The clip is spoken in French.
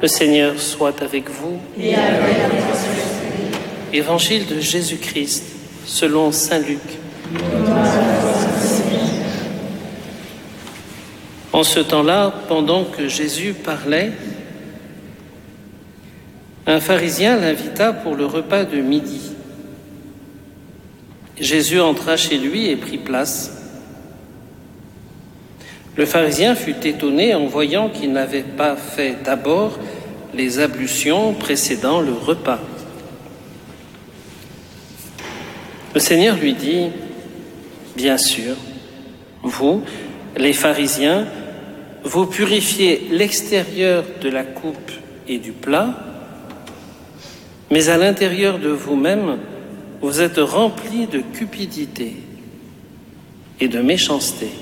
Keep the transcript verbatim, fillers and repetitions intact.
Le Seigneur soit avec vous. Et avec votre esprit. Évangile de Jésus-Christ selon saint Luc. En ce temps-là, pendant que Jésus parlait, un pharisien l'invita pour le repas de midi. Jésus entra chez lui et prit place. Le pharisien fut étonné en voyant qu'il n'avait pas fait d'abord les ablutions précédant le repas. Le Seigneur lui dit, « Bien sûr, vous, les pharisiens, vous purifiez l'extérieur de la coupe et du plat, mais à l'intérieur de vous-même, vous êtes remplis de cupidité et de méchanceté.